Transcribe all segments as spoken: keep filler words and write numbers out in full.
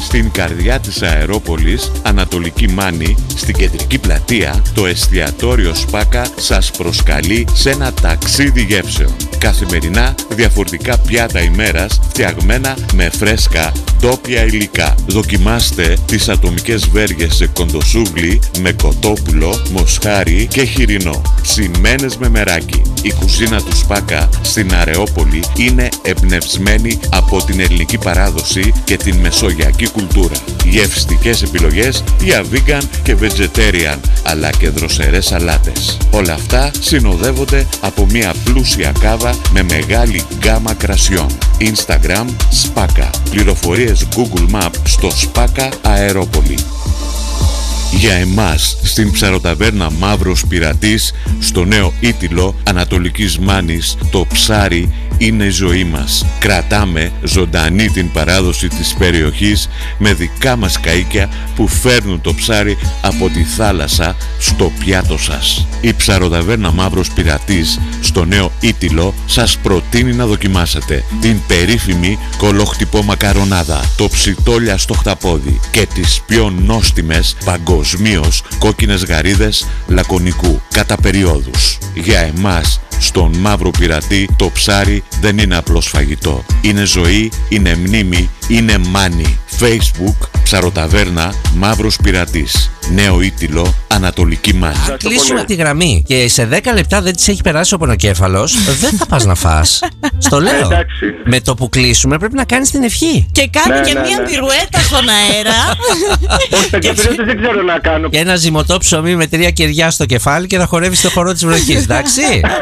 Στην καρδιά της Αερόπολης, Ανατολική Μάνη, στην κεντρική πλατεία, το εστιατόριο Σπάκα σας προσκαλεί σε ένα ταξίδι γεύσεων. Καθημερινά διαφορετικά πιάτα ημέρας φτιαγμένα με φρέσκα ντόπια υλικά. Δοκιμάστε τις ατομικές βέργες σε κοντοσούβλι με κοτόπουλο, μοσχάρι και χοιρινό, ψημένες με μεράκι. Η κουζίνα του Σπάκα στην Αρεόπολη είναι εμπνευσμένη από την ελληνική παράδοση και την μεσογειακή κουλτούρα. Γευστικές επιλογές για vegan και vegetarian, αλλά και δροσερές σαλάτες. Όλα αυτά συνοδεύονται από μια πλούσια κάβα με μεγάλη γκάμα κρασιών. Instagram Σπάκα. Πληροφορίες Google Map στο Σπάκα Αερόπολη. Για εμάς, στην ψαροταβέρνα Μαύρος Πειρατής, στο νέο Ήτυλο Ανατολικής Μάνης, το ψάρι είναι η ζωή μας. Κρατάμε ζωντανή την παράδοση της περιοχής με δικά μας καΐκια που φέρνουν το ψάρι από τη θάλασσα στο πιάτο σας. Η ψαροταβέρνα Μαύρος Πειρατής, στο νέο Ήτυλο, σας προτείνει να δοκιμάσετε την περίφημη κολοχτυπό μακαρονάδα, το ψιτόλια στο χταπόδι και τις πιο νόστιμες παγκοσμίως κόκκινες γαρίδες λακωνικού κατά περιόδους. Για εμάς, στον Μαύρο Πειρατή, το ψάρι δεν είναι απλώς φαγητό. Είναι ζωή, είναι μνήμη, είναι μάνι. Facebook, ψαροταβέρνα Μαύρος Πειρατής. Νέο Ήτυλο, Ανατολική Μάνη. Αν κλείσουμε τη γραμμή και σε δέκα λεπτά δεν της έχει περάσει ο πονοκέφαλος, δεν θα πας να φας. Στο λέω. Εντάξει. Με το που κλείσουμε πρέπει να κάνεις την ευχή. Και κάνει Ναι, και ναι, μία ναι. πυρουέτα στον αέρα. Όχι, τα κεφαλαιότητες δεν ξέρω να κάνω. Και ένα ζυμωτό ψωμί με τρία κεριά στο κεφάλι και θα χορεύεις στο χορό της βροχής, εντάξει.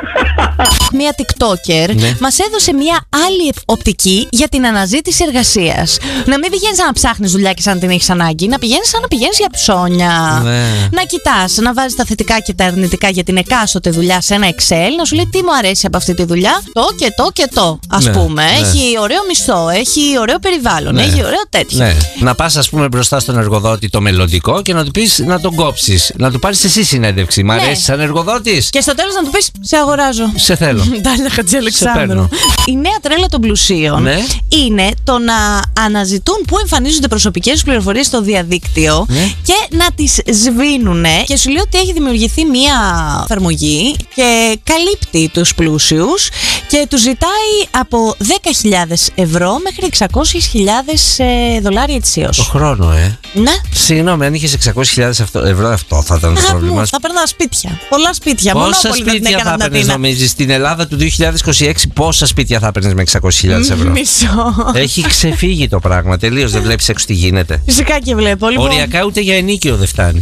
Μία TikToker Ναι. μας έδωσε μία άλλη οπτική για την αναζήτηση εργασίας. Να μην πηγαίνεις να ψάχνεις δουλειά και σαν να την έχεις ανάγκη, να πηγαίνεις σαν να πηγαίνεις για ψώνια. Ναι. Να κοιτάς, να βάζεις τα θετικά και τα αρνητικά για την εκάστοτε δουλειά σε ένα Excel, να σου λέει τι μου αρέσει από αυτή τη δουλειά, το και το και το. Ας Ναι, πούμε. ναι. Έχει ωραίο μισθό, έχει ωραίο περιβάλλον, Ναι. έχει ωραίο τέτοιο. Ναι. Να πας, ας πούμε, μπροστά στον εργοδότη το μελλοντικό και να του πεις να τον κόψεις. Να του πάρεις εσύ συνέντευξη. Μ' Ναι. αρέσει σαν εργοδότης. Και στο τέλος να του πεις σε αγοράζω. Σε θέλω. Ντάλια Χατζιαλεξάνδρου. παίρνω. Η νέα τρέλα των πλουσίων Ναι. είναι το να αναζητούν πού εμφανίζονται προσωπικές τους πληροφορίες στο διαδίκτυο Ναι. και να τις σβήνουν. Και σου λέει ότι έχει δημιουργηθεί μία εφαρμογή και καλύπτει τους πλούσιους και τους ζητάει από δέκα χιλιάδες ευρώ μέχρι εξακόσιες χιλιάδες δολάρια Το ετησίως. χρόνο, ε. Ναι. Συγγνώμη, αν είχες εξακόσιες χιλιάδες ευρώ, αυτό θα ήταν το Αγάπη πρόβλημα. μου, θα παίρνα σπίτια. Πολλά σπίτια. Πόσα Μονόπολη δεν την σπίτια θα έκανα την έπαιρνες, Αθήνα. νομίζεις, στην Ελλάδα του δύο χιλιάδες είκοσι έξι, πόσα σπίτια θα έπαιρνες με εξακόσιες χιλιάδες ευρώ? Μισό. Έχει ξεφύγει το πράγμα. Τελείως δεν βλέπεις έξω τι γίνεται. Φυσικά και βλέπω. Λοιπόν, Οριακά ούτε για ενίκιο δεν φτάνει.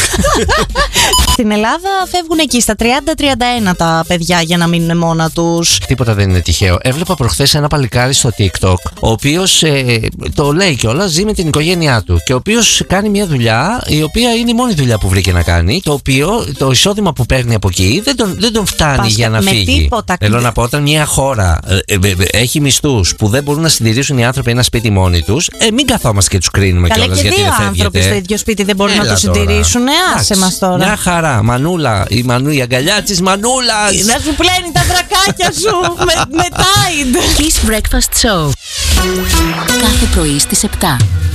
στην Ελλάδα φεύγουν εκεί στα τριάντα τριάντα ένα τα παιδιά για να μείνουν μόνα τους. Τίποτα δεν είναι τυχαίο. Έβλεπα προχθές ένα παλικάρι στο TikTok, ο οποίος ε, το λέει κιόλας, ζει με την οικογένειά του. Και ο οποίος κάνει μια δουλειά, η οποία είναι η μόνη δουλειά που βρήκε να κάνει. Το οποίο το εισόδημα που παίρνει από εκεί δεν τον, δεν τον φτάνει Πας για να με φύγει. τίποτα. Θέλω να πω, όταν μια χώρα ε, ε, ε, έχει μισθούς που δεν μπορούν να συντηρήσουν οι άνθρωποι ένα σπίτι μόνοι τους, ε, μην καθόμαστε και τους κρίνουμε Καλά, κιόλας και γιατί δύο δεν άνθρωποι φεύγετε. στο ίδιο σπίτι δεν μπορούν να Έλα το τώρα. συντηρήσουν. Ε, άσε Εντάξει, μας τώρα. Μια χαρά. Μανούλα, η, μανού, η αγκαλιά της Μανούλας. Να σου πλένει τα δρακάκια σου με, με Tide. Kiss Breakfast Show. Κάθε πρωί στις επτά.